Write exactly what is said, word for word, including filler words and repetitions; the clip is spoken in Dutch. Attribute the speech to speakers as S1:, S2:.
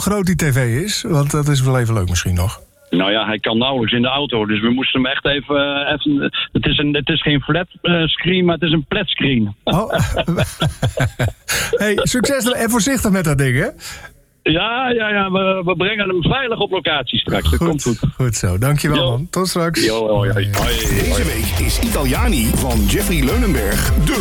S1: groot die tv is? Want dat is wel even leuk misschien nog.
S2: Nou ja, hij kan nauwelijks in de auto, dus we moesten hem echt even... Uh, even het, is een, het is geen flat uh, screen, maar het is een plat screen.
S1: Oh. Hey, succes en voorzichtig met dat ding, hè?
S2: Ja, ja, ja, we, we brengen hem veilig op locatie straks. Dat
S1: goed,
S2: komt goed.
S1: Goed zo, dankjewel
S2: Yo.
S1: man. Tot straks.
S2: Yo, hoi, hoi.
S3: Deze week is Italiani van Jeffrey Leunenberg de